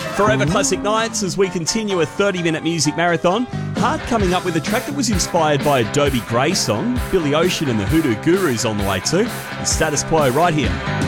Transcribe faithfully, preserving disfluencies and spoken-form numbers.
Forever Classic Nights as we continue a thirty-minute music marathon. Hart coming up with a track that was inspired by a Dobie Gray song. Billy Ocean and the Hoodoo Gurus on the way too. And Status Quo right here.